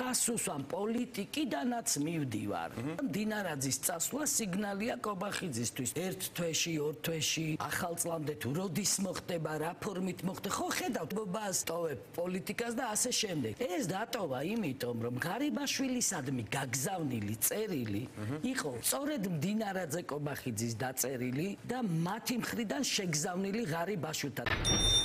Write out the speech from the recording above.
გასუსვამ პოლიტიკიდანაც მივდივარ. დინარაძის წასვლა სიგნალია კობახიძისთვის. ერთ თვეში, ორ თვეში, ახალ წლამდე თუ როდის მოხდება, რა ფორმით მოხდება. ხო ხედავთ, ბობას ტოვებ პოლიტიკას და ასე შემდეგ. ეს დატოვა იმიტომ, რომ გარიბაშვილისადმი გაგზავნილი წერილი იყო სწორედ დინარაძე კობახიძის დაწერილი და მათი მხრიდან შეგზავნილი ღარიბაშვილთან.